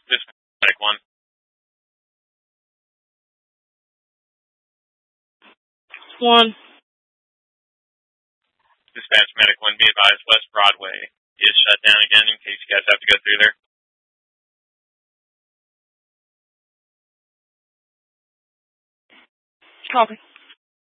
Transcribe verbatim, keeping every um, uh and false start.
This medic one. One. Dispatch medic one, be advised West Broadway is shut down again in case you guys have to go through there. Copy.